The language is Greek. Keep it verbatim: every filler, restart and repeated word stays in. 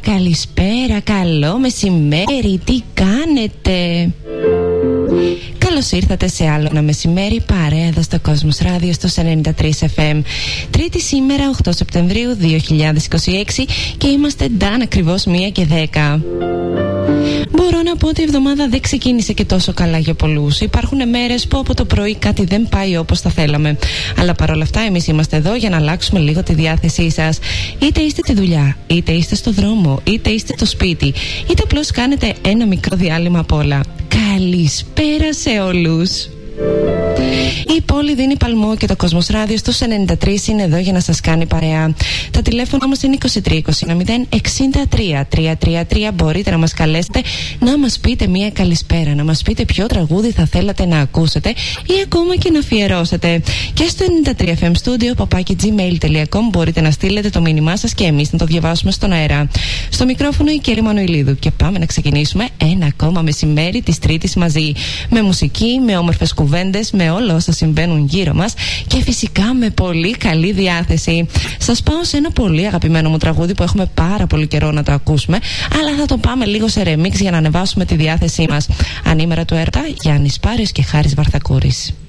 καλησπέρα, καλό μεσημέρι, τι κάνετε? Καλώς ήρθατε σε άλλο ένα μεσημέρι παρέα εδώ στο Κόσμος Ράδιο στο ενενήντα τρία εφ εμ. Τρίτη σήμερα, οκτώ Σεπτεμβρίου δύο χιλιάδες είκοσι έξι, και είμαστε ντάν ακριβώς μία και δέκα. Μπορώ να πω ότι η εβδομάδα δεν ξεκίνησε και τόσο καλά για πολλούς. Υπάρχουν μέρες που από το πρωί κάτι δεν πάει όπως θα θέλαμε. Αλλά παρόλα αυτά, εμείς είμαστε εδώ για να αλλάξουμε λίγο τη διάθεσή σας. Είτε είστε στη δουλειά, είτε είστε στο δρόμο, είτε είστε στο σπίτι, είτε απλώς κάνετε ένα μικρό διάλειμμα απ' όλα. Καλησπέρα σε όλους. Η πόλη δίνει παλμό και το Κόσμος Ράδιο στους ενενήντα τρία είναι εδώ για να σας κάνει παρέα. Τα τηλέφωνα όμως είναι είκοσι τρία είκοσι ένα μηδέν εξήντα τρία τρία τρία τρία. Μπορείτε να μας καλέσετε, να μας πείτε μία καλησπέρα, να μας πείτε ποιο τραγούδι θα θέλατε να ακούσετε ή ακόμα και να αφιερώσετε. Και στο ενενήντα τρία εφ εμ Studio παπάκι τζι μέιλ τελεία κομ μπορείτε να στείλετε το μήνυμά σας και εμείς να το διαβάσουμε στον αέρα. Στο μικρόφωνο η Κέρη Μανουηλίδου και πάμε να ξεκινήσουμε ένα ακόμα μεσημέρι της Τρίτης μαζί. Με μουσική, με όμορφες κουβέντες, με όλα όσα συμβαίνουν γύρω μας και φυσικά με πολύ καλή διάθεση. Σας πάω σε ένα πολύ αγαπημένο μου τραγούδι που έχουμε πάρα πολύ καιρό να το ακούσουμε, αλλά θα το πάμε λίγο σε remix για να ανεβάσουμε τη διάθεσή μας. Ανήμερα του έρωτα, Γιάννης Πάρης και Χάρης Βαρθακούρης.